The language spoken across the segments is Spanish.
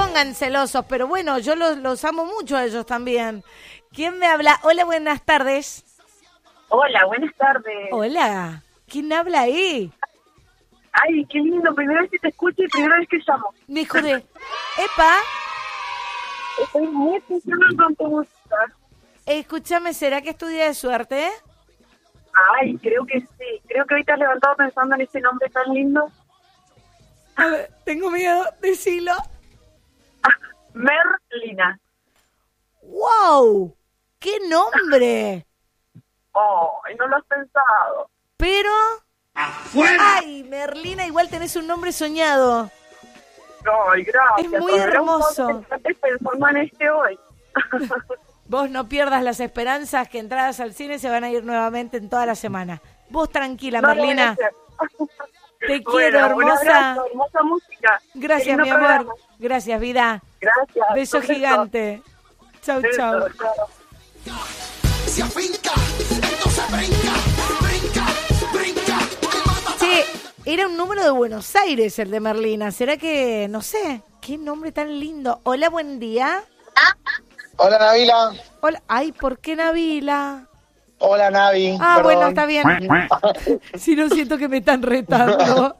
pongan celosos, pero bueno, yo los amo mucho a ellos también. ¿Quién me habla? Hola, buenas tardes. Hola, buenas tardes. Hola, ¿quién habla ahí? Ay, qué lindo, primera vez que te escucho y primera vez que llamo. Me dijo de... Epa, Estoy muy emocionada con tu música. escúchame, ¿será que es tu día de suerte? Ay, creo que sí. Creo que hoy te has levantado pensando en ese nombre tan lindo. A ver, tengo miedo, decilo. Merlina. ¡Wow! ¡Qué nombre! Oh, no lo has pensado. Pero... ¡Afuera! ¡Ay, Merlina, igual tenés un nombre soñado! Ay, gracias. Es muy hermoso. Estás pensando en este hoy. Vos no pierdas las esperanzas que entradas al cine se van a ir nuevamente en toda la semana. Vos tranquila, No, Merlina. gracias. Te Bueno, quiero, hermosa. abrazo, hermosa música. Gracias, Qué lindo mi amor. programa. Gracias, vida. Gracias. Beso Un beso. gigante. Chau, Beso, chau. chao. Se afinca, entonces brinca, brinca, brinca. Che, era un número de Buenos Aires el de Merlina. ¿Será que, no sé, qué nombre tan lindo? Hola, buen día. Hola, Nabila. Hola. Ay, ¿por qué Nabila? Hola, Navi. Ah, Perdón. bueno, está bien. Si no siento que me están retando.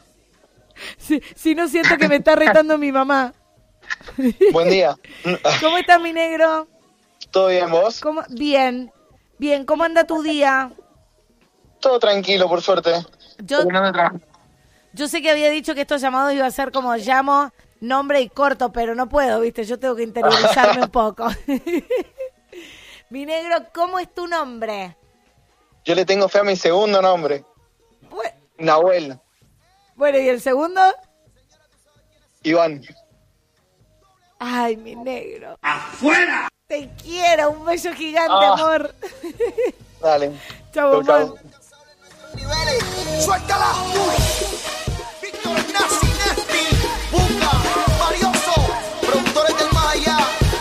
Si no siento que me está retando mi mamá. Buen día. ¿Cómo estás, mi negro? ¿Todo bien, vos? ¿Cómo? Bien, bien. ¿Cómo anda tu día? Todo tranquilo, por suerte. Yo sé que había dicho que estos llamados iba a ser como llamo, nombre y corto, pero no puedo, ¿viste? Yo tengo que interiorizarme un poco. Mi negro, ¿cómo es tu nombre? Yo le tengo fe a mi segundo nombre. Nahuel. Bueno, ¿y el segundo? Iván. Ay, mi negro. ¡Afuera! Te quiero, un beso gigante, Ah. amor. Dale. Chau, Chau, amor. Niveles, suéltala. Víctor Nacinesti, Buca, Marioso, productores del Maya.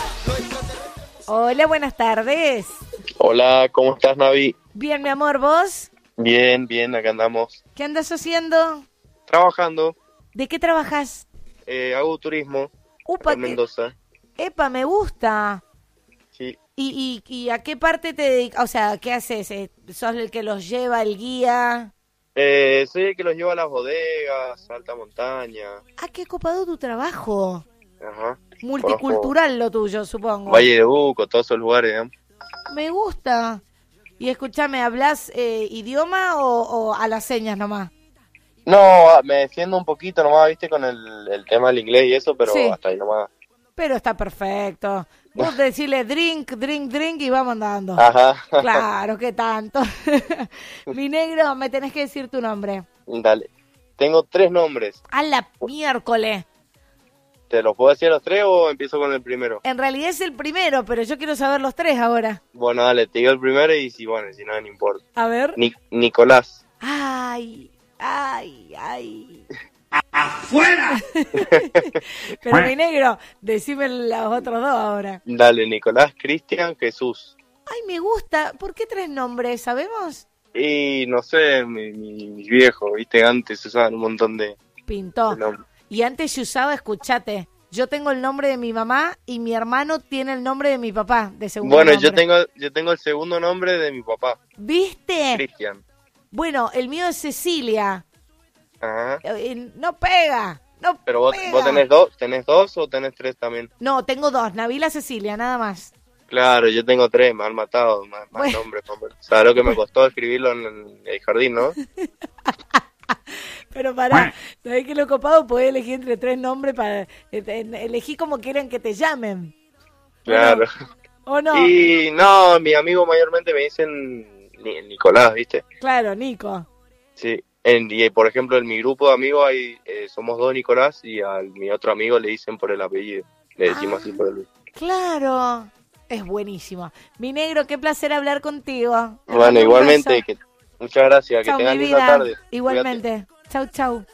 Hola, buenas tardes. Hola, ¿cómo estás, Navi? Bien, mi amor, ¿vos? Bien, bien, acá andamos. ¿Qué andas haciendo? Trabajando, ¿De qué trabajas? hago turismo Upa, en Mendoza. Epa, me gusta. Sí, ¿Y a qué parte te dedicas? O sea, ¿qué haces? ¿Sos el que los lleva, el guía? soy el que los lleva a las bodegas, alta montaña. Ah, qué copado tu trabajo. Ajá. Multicultural lo tuyo, supongo. Valle de Uco, todos esos lugares, ¿eh? Me gusta. Y escúchame, ¿hablas idioma o a las señas nomás? No, me defiendo un poquito nomás, viste, con el tema del inglés y eso, pero Sí. hasta ahí nomás. Pero está perfecto. Vos decirle drink, drink, drink y vamos andando. Ajá. Claro, ¿qué tanto? Mi negro, me tenés que decir tu nombre. Dale. Tengo 3 nombres. A la miércoles. ¿Te los puedo decir los 3 o empiezo con el primero? En realidad es el primero, pero yo quiero saber los 3 ahora. Bueno, dale, te digo el primero y si no importa. A ver. Nicolás. Ay, ay, ay. ¡Afuera! Pero mi negro, decime los otros dos ahora. Dale, Nicolás, Cristian, Jesús. Ay, me gusta. ¿Por qué 3 nombres? ¿Sabemos? Y no sé, mis viejos, viste, antes usaban un montón de Pintó. nombres. Y antes se usaba, escuchate, yo tengo el nombre de mi mamá y mi hermano tiene el nombre de mi papá, de segundo Bueno, nombre. yo tengo el segundo nombre de mi papá, ¿Viste? Cristian. Bueno, el mío es Cecilia. Ajá. No pega, no Pero vos pega. tenés dos o tenés 3 también. No, tengo 2, Nabila Cecilia, nada más. Claro, yo tengo 3, me han matado, más Bueno. nombres. ¿Sabes lo que me costó escribirlo en el jardín, no? Pero pará, ¿sabés qué lo copado? Podés elegir entre 3 nombres para... elegí como quieran que te llamen. Claro. ¿O no? Y no, mis amigos mayormente me dicen Nicolás, ¿viste? Claro, Nico. Sí. Y por ejemplo, en mi grupo de amigos hay, somos 2 Nicolás y a mi otro amigo le dicen por el apellido. Le decimos así por el... Claro. Es buenísimo. Mi negro, qué placer hablar contigo. Te Bueno, mando un igualmente, beso. muchas gracias, Chau, que tengan mi linda vida. tarde. Igualmente. Chau, chau.